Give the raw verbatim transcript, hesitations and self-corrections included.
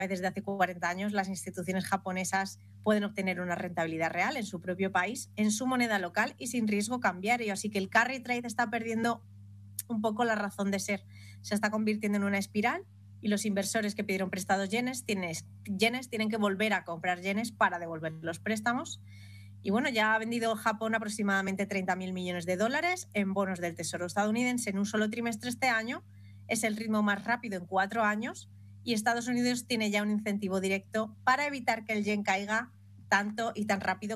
desde hace cuarenta años las instituciones japonesas pueden obtener una rentabilidad real en su propio país, en su moneda local y sin riesgo cambiario. Así que el carry trade está perdiendo un poco la razón de ser. Se está convirtiendo en una espiral y los inversores que pidieron prestados yenes, tienes, yenes tienen que volver a comprar yenes para devolver los préstamos. Y bueno, ya ha vendido Japón aproximadamente treinta mil millones de dólares en bonos del Tesoro estadounidense en un solo trimestre este año. Es el ritmo más rápido en cuatro años y Estados Unidos tiene ya un incentivo directo para evitar que el yen caiga tanto y tan rápido